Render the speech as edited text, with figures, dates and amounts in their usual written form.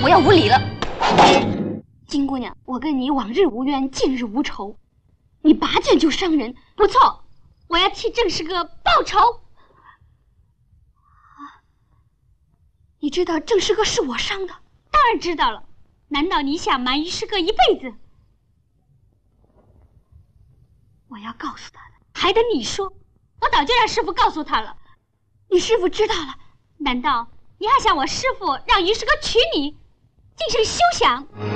我要无礼了。金姑娘，我跟你往日无冤，近日无仇，你拔剑就伤人，不错，我要替郑师哥报仇。你知道郑师哥是我伤的？当然知道了。难道你想瞒于师哥一辈子？我要告诉他的，还得你说。我早就让师傅告诉他了。你师傅知道了，难道你还想我师傅让于师哥娶你，竟是休想？